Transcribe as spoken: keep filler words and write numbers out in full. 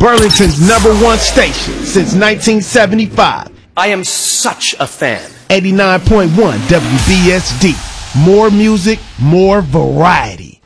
Burlington's number one station since nineteen seventy-five. I am such a fan. eighty-nine point one W B S D. More music, more variety.